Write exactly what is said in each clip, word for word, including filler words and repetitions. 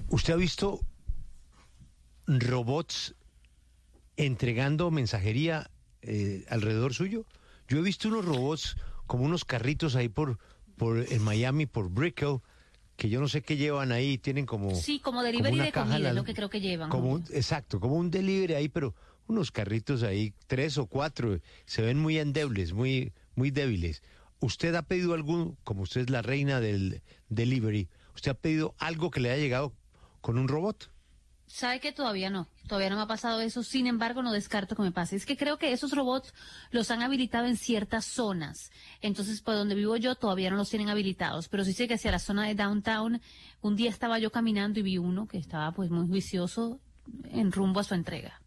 ¿Usted ha visto robots entregando mensajería eh, alrededor suyo? Yo he visto unos robots como unos carritos ahí por, por en Miami, por Brickell, que yo no sé qué llevan ahí, tienen como... Sí, como delivery como de comida, la, es lo que creo que llevan. Como un, exacto, como un delivery ahí, pero unos carritos ahí, tres o cuatro, se ven muy endebles, muy, muy débiles. ¿Usted ha pedido algún, como usted es la reina del delivery, usted ha pedido algo que le haya llegado con un robot? Sabe que todavía no, todavía no me ha pasado eso, sin embargo no descarto que me pase. Es que creo que esos robots los han habilitado en ciertas zonas, entonces por donde vivo yo todavía no los tienen habilitados, pero sí sé que hacia la zona de downtown, un día estaba yo caminando y vi uno que estaba pues muy juicioso en rumbo a su entrega.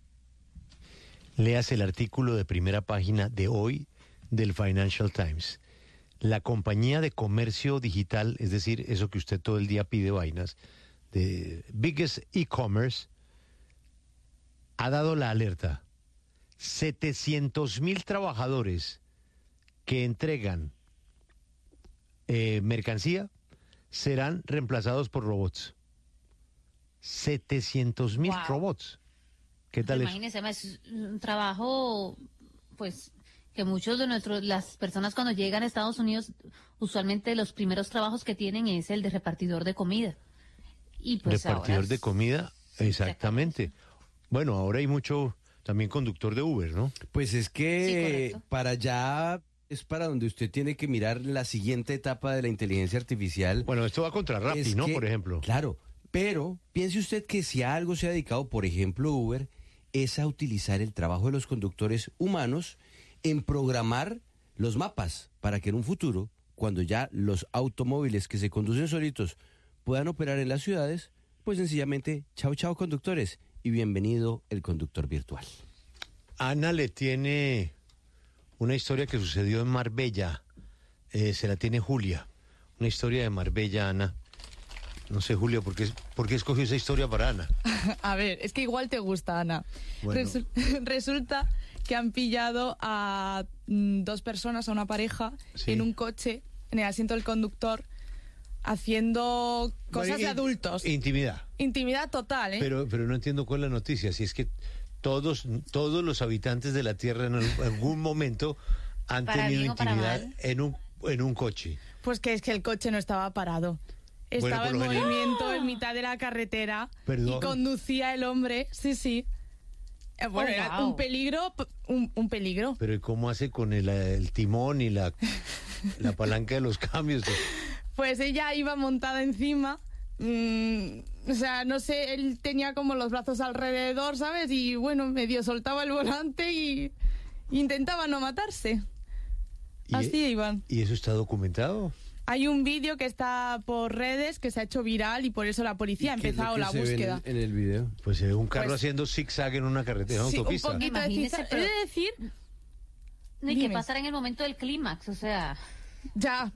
Léase el artículo de primera página de hoy del Financial Times. La compañía de comercio digital, es decir, eso que usted todo el día pide vainas, de Biggest E-Commerce, ha dado la alerta. setecientos mil trabajadores que entregan eh, mercancía serán reemplazados por robots. setecientos mil wow. robots. ¿Qué tal eso? Imagínese, es un trabajo, pues, que muchos de nuestros, las personas cuando llegan a Estados Unidos, usualmente los primeros trabajos que tienen es el de repartidor de comida. Y pues repartidor de comida, exactamente. Bueno, ahora hay mucho también conductor de Uber, ¿no? Pues es que sí, para allá es para donde usted tiene que mirar la siguiente etapa de la inteligencia artificial. Bueno, esto va contra Rappi, es ¿no? Que, por ejemplo. Claro, pero piense usted que si a algo se ha dedicado, por ejemplo, Uber, es a utilizar el trabajo de los conductores humanos en programar los mapas para que en un futuro, cuando ya los automóviles que se conducen solitos puedan operar en las ciudades, pues sencillamente, chao, chao conductores, y bienvenido el conductor virtual. Ana le tiene una historia que sucedió en Marbella, eh, se la tiene Julia, una historia de Marbella, Ana. No sé, Julia, ¿por qué, ¿por qué escogió esa historia para Ana? A ver, es que igual te gusta, Ana. Bueno. Resu- resulta que han pillado a mm, dos personas, a una pareja, sí. en un coche, en el asiento del conductor, haciendo cosas bueno, de adultos. Intimidad. Intimidad total, ¿eh? Pero, pero no entiendo cuál es la noticia. Si es que todos, todos los habitantes de la Tierra en algún momento han para tenido intimidad en un, en un coche. Pues que es que el coche no estaba parado. Estaba bueno, en movimiento ¡Ah! en mitad de la carretera. ¿Perdón? Y conducía el hombre. Sí, sí. Bueno, oh, era wow. un peligro, un, un peligro. Pero ¿y cómo hace con el, el timón y la, la palanca de los cambios? Pues ella iba montada encima, mmm, o sea, no sé, él tenía como los brazos alrededor, ¿sabes? Y bueno, medio soltaba el volante y, y intentaba no matarse. ¿Y Así iban. ¿Y eso está documentado? Hay un vídeo que está por redes que se ha hecho viral y por eso la policía ha empezado la búsqueda. En el, en el video? Pues se ve un carro pues, haciendo zigzag en una carretera, sí, autopista. Un poquito de zigzag. Pero... He de decir... No hay que pasar en el momento del clímax, o sea... Ya.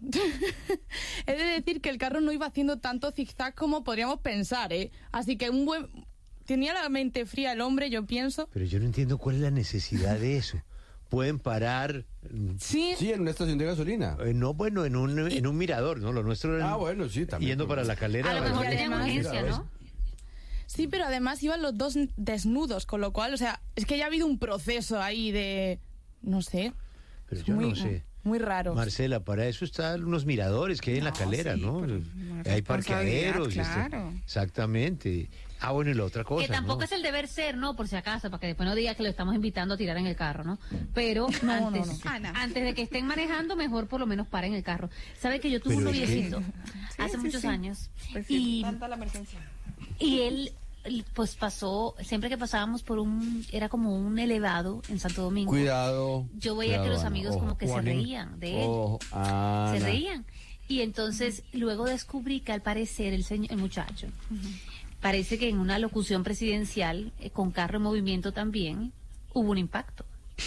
He de decir que el carro no iba haciendo tanto zigzag como podríamos pensar, ¿eh? Así que un buen... Tenía la mente fría el hombre, yo pienso. Pero yo no entiendo cuál es la necesidad de eso. Pueden parar... Sí. Sí, en una estación de gasolina. Eh, no, bueno, en un, en un mirador, ¿no? Lo nuestro era... Ah, bueno, sí, también. Yendo para la calera. A lo mejor tenían urgencia, ¿no? Sí, pero además iban los dos desnudos, con lo cual, o sea, es que ya ha habido un proceso ahí de... No sé. Pero yo muy, no sé. Muy raro. Marcela, para eso están unos miradores que hay en no, la calera, sí, ¿no? Hay parqueaderos. Claro. Este, exactamente. Ah, bueno, y la otra cosa, que tampoco ¿no? es el deber ser, ¿no? Por si acaso, para que después no diga que lo estamos invitando a tirar en el carro, ¿no? Pero no, antes, no, no. Ana. antes de que estén manejando, mejor por lo menos paren el carro. ¿Sabe que yo tuve Pero un noviecito sí, hace sí, muchos sí. años? Pues y, tanta la emergencia. Y él... pues pasó, siempre que pasábamos por un, era como un elevado en Santo Domingo. Cuidado. Yo veía cuidado, que los Ana, amigos ojo, como que Juanín, se reían de él. Ojo, Ana. Se reían. Y entonces luego descubrí que al parecer el señor, el muchacho, uh-huh. parece que en una locución presidencial, eh, con carro en movimiento también, hubo un impacto.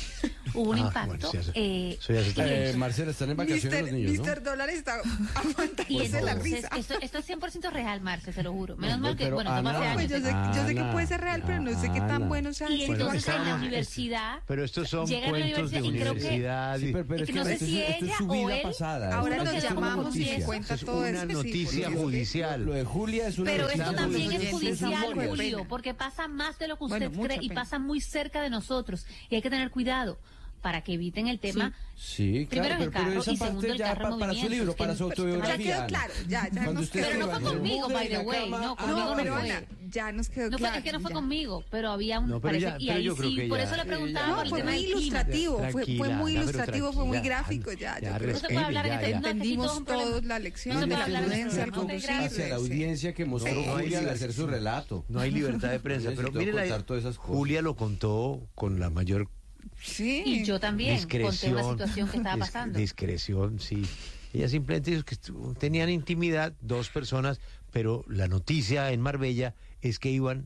hubo un Ah, impacto. bueno, sí, eso- eh, eso ya se está- y- Eh, Marcela, están en vacaciones Mister los niños, ¿no? Mister Dólar está Y aguantándose la entonces, risa. esto, esto es cien por ciento real, Marce, se lo juro. Menos No, mal que, pero bueno, toma Ana, hace Pues años. yo sé, yo sé que Ana, puede ser real, pero no sé qué tan Ana. bueno sea. Y decirlo entonces acá. en la universidad, Pero estos son Llega a la cuentos de universidad y creo que- universidad. Sí, y- pero, pero Es es que que no sé esto, si es, esto es ella su o vida él- pasada. Ahora esto nos es nos como llamamos y noticia. cuenta Esto es todo una eso. sí, noticia porque- judicial. Lo de Julia es una pero noticia esto también es judicial. judicial, poco de Julio, pena. porque pasa más de lo que Bueno, usted mucha cree y pena. pasa muy cerca de nosotros. Y hay que tener cuidado para que eviten el tema. Sí, Primero claro, en el pero, pero carro esa y segundo parte el ya carro en pa- para su movimiento, libro, que para su no- autobiografía. Ya quedó Ana. claro, ya, ya Cuando nos usted quedó Pero no escriba, fue claro. se conmigo, mugre by en the la way, cama, no, ah, conmigo No, no pero fue. Ana, ya nos quedó No claro. fue, es que no fue ya. conmigo, pero había un. No, pero parece- ya- y pero ahí yo creo sí, que por ya- eso le sí, preguntaba ya- por No, el fue tema muy del clima. ilustrativo, fue, fue Tranquila, muy Ana, pero ilustrativo, fue muy tranquila, gráfico, ya. ya, yo creo No se respire, puede hablar en ya, este- ya. no, es que aquí Entendimos todos son problemas. todos la No lección se de puede la hablar de prudencia al eso, no, conducir. hacia la sí. audiencia que mostró No, no hay Julia al libertad. hacer su relato. No hay libertad de prensa, No pero necesito mire, la- contar todas esas cosas. Julia lo contó con la mayor Sí. Y yo también conté discreción. una situación que estaba dis- pasando. Discreción, sí. Ella simplemente dijo que estu- tenían intimidad dos personas, pero la noticia en Marbella es que iban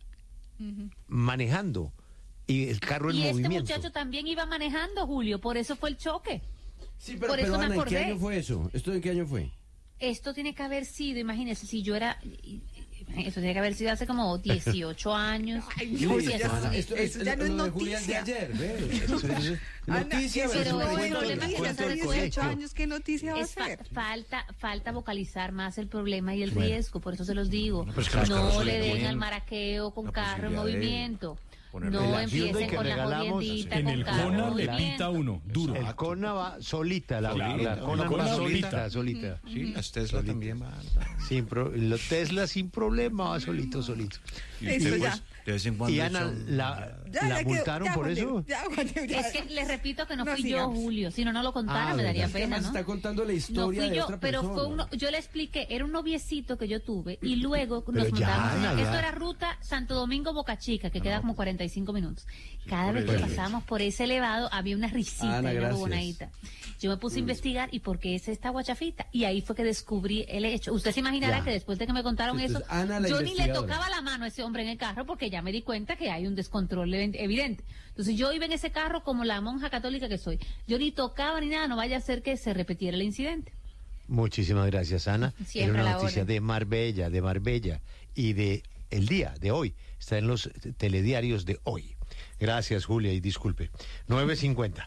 manejando y el carro en Y este movimiento. muchacho también iba manejando, Julio, por eso fue el choque. Sí, pero, Por eso pero me Ana, ¿en qué acordé. año fue eso? ¿Esto en qué año fue? Esto tiene que haber sido, imagínese, si yo era. Eso tiene que haber sido hace como dieciocho años. Ay, Sí, no, sí, ya eso- está. Esto Eso ya no lo es de Julia es de noticia. ayer, ¿ves? Eso es Ana, noticia, eso pero no el es problema noticia, es que hace ¿sabe cuál es? dieciocho años, ¿qué noticia va a Es fa- ser? falta, falta vocalizar más el problema y el Bueno. riesgo, por eso se los digo. pues que los carros No se le le den ponen al maraqueo con la carro en posibilidad de movimiento. ponerle No la Hyundai empiecen que con la regalamos jodiendita en con el carro en Kona le movimiento. Pinta uno, duro. El Kona va solita, la, Claro, la el Kona Kona va solita. solita, solita. Sí, las Tesla también van. Sin pro- lo Tesla sin problema va solito, solito. Y Eso usted, ya. pues, de vez en cuando Y Ana, son- la, Ya, la ya quedó, multaron ya, por Juan eso. Diego, ya, Juan Diego, ya. Es que les repito que no, No fui sigamos. yo, Julio. Si no, no lo contara, Ah, me daría verdad. Es que pena, además ¿no? está contando la No historia fui de yo, otra pero persona. fue uno, yo le expliqué, era un noviecito que yo tuve y luego nos Pero ya, montamos. Ana, ya. Esto era ruta Santo Domingo Boca Chica, que queda como cuarenta y cinco minutos. Cada vez que Bueno. pasábamos por ese elevado había una risita Ana, y una gracias. bobonadita. Yo me puse a investigar y por qué es esta guachafita. Y ahí fue que descubrí el hecho. Usted se imaginará Ya. que después de que me contaron Entonces, eso, Ana, la yo ni le investigadora. tocaba la mano a ese hombre en el carro porque ya me di cuenta que hay un descontrol ev- evidente. Entonces yo iba en ese carro como la monja católica que soy. Yo ni tocaba ni nada, no vaya a ser que se repitiera el incidente. Muchísimas gracias, Ana. Siempre Era a una la noticia orden. de Marbella, de Marbella y de el día de hoy. Está en los telediarios de hoy. Gracias, Julia, y disculpe. nueve cincuenta.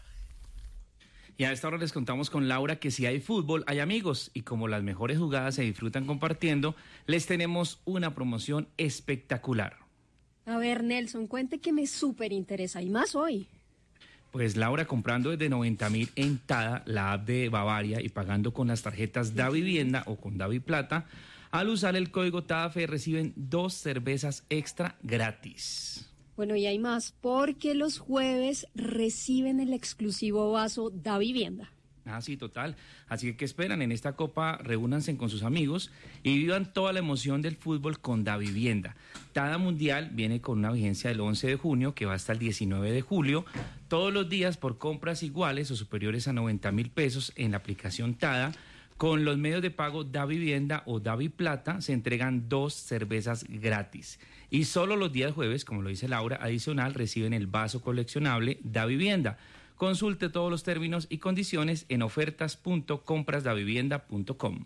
Y a esta hora les contamos con Laura que si hay fútbol, hay amigos. Y como las mejores jugadas se disfrutan compartiendo, les tenemos una promoción espectacular. A ver, Nelson, cuente que me súper interesa, y más hoy. Pues Laura, comprando desde noventa mil en Tada, la app de Bavaria, y pagando con las tarjetas Da Vivienda o con Davi Plata, al usar el código TADAFE reciben dos cervezas extra gratis. Bueno, y hay más, porque los jueves reciben el exclusivo vaso Da Vivienda. Ah, sí, total. Así que, ¿qué esperan? En esta copa, reúnanse con sus amigos y vivan toda la emoción del fútbol con Da Vivienda. Tada Mundial viene con una vigencia del once de junio, que va hasta el diecinueve de julio, todos los días por compras iguales o superiores a noventa mil pesos en la aplicación Tada. Con los medios de pago Da Vivienda o Davi Plata se entregan dos cervezas gratis. Y solo los días jueves, como lo dice Laura, adicional, reciben el vaso coleccionable Da Vivienda. Consulte todos los términos y condiciones en ofertas punto compras da vivienda punto com.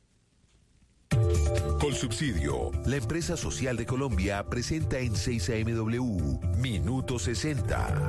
Colsubsidio, la empresa social de Colombia, presenta en seis A M W Minuto sesenta.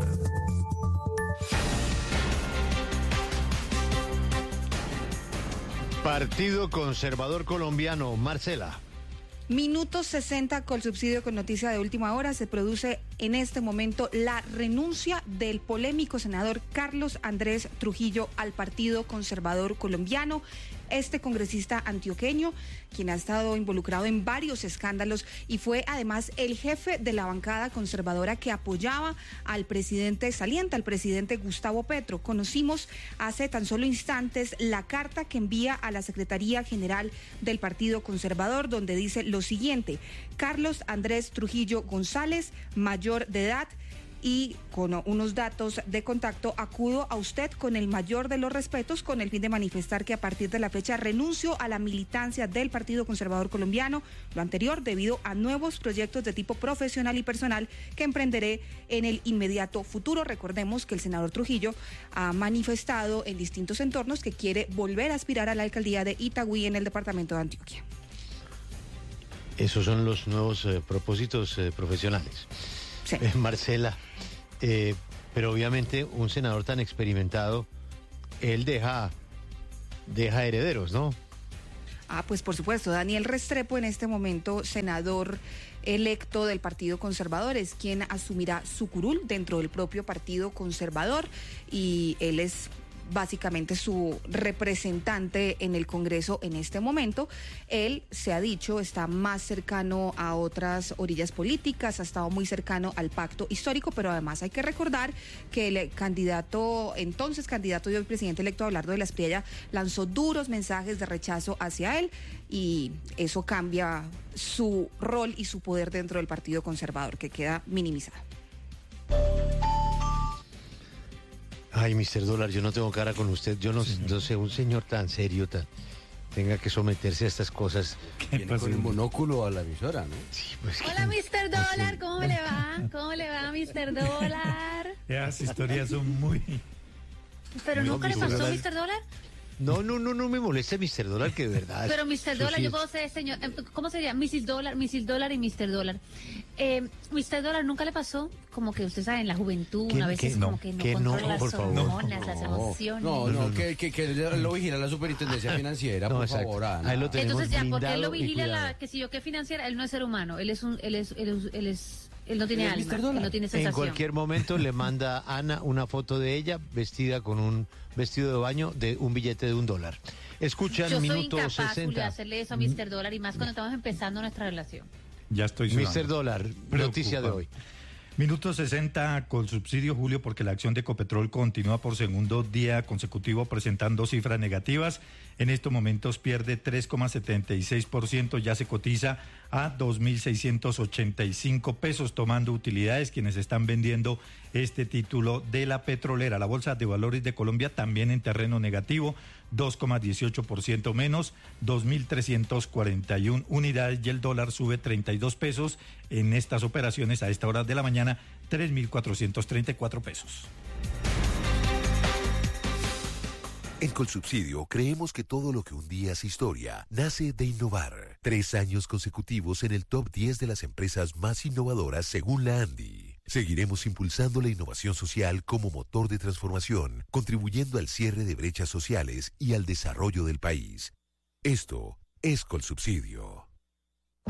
Partido Conservador Colombiano, Marcela. Minuto sesenta con subsidio con noticia de última hora. Se produce en este momento la renuncia del polémico senador Carlos Andrés Trujillo al Partido Conservador Colombiano. Este congresista antioqueño, quien ha estado involucrado en varios escándalos y fue además el jefe de la bancada conservadora que apoyaba al presidente saliente, al presidente Gustavo Petro. Conocimos hace tan solo instantes la carta que envía a la Secretaría General del Partido Conservador, donde dice lo siguiente: Carlos Andrés Trujillo González, mayor de edad, y con unos datos de contacto acudo a usted con el mayor de los respetos con el fin de manifestar que a partir de la fecha renuncio a la militancia del Partido Conservador Colombiano, lo anterior debido a nuevos proyectos de tipo profesional y personal que emprenderé en el inmediato futuro. Recordemos que el senador Trujillo ha manifestado en distintos entornos que quiere volver a aspirar a la alcaldía de Itagüí en el departamento de Antioquia. Esos son los nuevos eh, propósitos eh, profesionales. Sí. Eh, Marcela, eh, pero obviamente un senador tan experimentado, él deja, deja herederos, ¿no? Ah, pues por supuesto, Daniel Restrepo, en este momento senador electo del Partido Conservador, es quien asumirá su curul dentro del propio Partido Conservador, y él es básicamente su representante en el Congreso en este momento. Él, se ha dicho, está más cercano a otras orillas políticas, ha estado muy cercano al pacto histórico, pero además hay que recordar que el candidato, entonces candidato y hoy presidente electo Abelardo de la Espriella, lanzó duros mensajes de rechazo hacia él, y eso cambia su rol y su poder dentro del Partido Conservador, que queda minimizado. Ay, mister Dólar, yo no tengo cara con usted. Yo no, no sé, un señor tan serio, tan tenga que someterse a estas cosas. Viene con el monóculo a la emisora, ¿no? Sí, pues, Hola, mister Dólar, ¿cómo le va? ¿Cómo le va, mister Dólar? Esas historias son muy... ¿Pero Muy nunca le obvias. pasó, mister Dólar? No, no, no, no me moleste, mister Dólar, que de verdad. Pero mister eso Dólar, sí yo es- puedo ser señor, eh, ¿cómo sería? missus Dólar, missus Dólar y mister Dólar. Eh, mister Dólar, ¿nunca le pasó? Como que usted sabe, en la juventud, ¿Qué- a veces qué? como No, que no que no, controla por las favor. hormonas, las No, emociones. no, no, que, que, que lo vigila la superintendencia financiera, No, por exacto. favor, Ana. Ahí lo tenemos Entonces ya, porque él lo blindado y vigila cuidado. la, que si yo qué financiera, él no es ser humano, él es un, él es, él es, él es, él no tiene ¿Él es alma, mister Dólar? él no tiene En sensación. cualquier momento le manda a Ana una foto de ella vestida con un vestido de baño de un billete de un dólar. Escuchan Yo soy minuto incapaz, Julio, de sesenta. hacerle eso a mister Dólar, y más cuando estamos empezando nuestra relación. Ya estoy sonando. mister Dólar, noticia de hoy. Minuto sesenta con subsidio, Julio, porque la acción de Ecopetrol continúa por segundo día consecutivo presentando cifras negativas. En estos momentos pierde tres coma setenta y seis por ciento, ya se cotiza a dos mil seiscientos ochenta y cinco pesos, tomando utilidades quienes están vendiendo este título de la petrolera. La Bolsa de Valores de Colombia también en terreno negativo, dos coma dieciocho por ciento menos, dos mil trescientos cuarenta y una unidades, y el dólar sube treinta y dos pesos en estas operaciones a esta hora de la mañana, tres mil cuatrocientos treinta y cuatro pesos. En Colsubsidio creemos que todo lo que un día es historia nace de innovar. Tres años consecutivos en el top diez de las empresas más innovadoras según la ANDI. Seguiremos impulsando la innovación social como motor de transformación, contribuyendo al cierre de brechas sociales y al desarrollo del país. Esto es Colsubsidio.